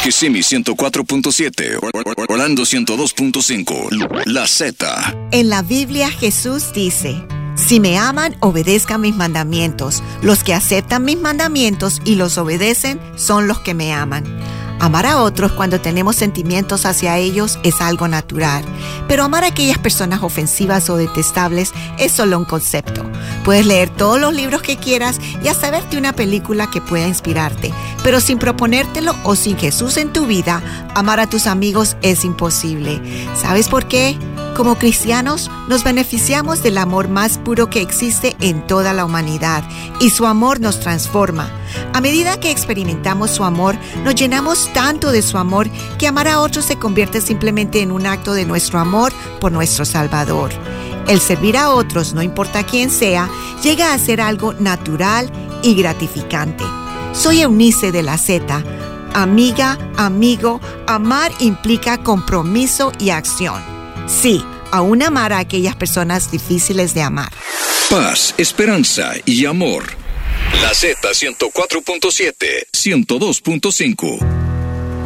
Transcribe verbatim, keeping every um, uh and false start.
Kissimmee ciento cuatro punto siete, Orlando ciento dos punto cinco, La Z. En la Biblia Jesús dice: si me aman, obedezcan mis mandamientos. Los que aceptan mis mandamientos y los obedecen son los que me aman. Amar a otros cuando tenemos sentimientos hacia ellos es algo natural, pero amar a aquellas personas ofensivas o detestables es solo un concepto. Puedes leer todos los libros que quieras y hasta verte una película que pueda inspirarte, pero sin proponértelo o sin Jesús en tu vida, amar a tus amigos es imposible. ¿Sabes por qué? Como cristianos, nos beneficiamos del amor más puro que existe en toda la humanidad, y su amor nos transforma. A medida que experimentamos su amor, nos llenamos tanto de su amor que amar a otros se convierte simplemente en un acto de nuestro amor por nuestro Salvador. El servir a otros, no importa quién sea, llega a ser algo natural y gratificante. Soy Eunice de la Z. Amiga, amigo, amar implica compromiso y acción. Sí, aún amar a aquellas personas difíciles de amar. Paz, esperanza y amor. La Z ciento cuatro punto siete, ciento dos punto cinco.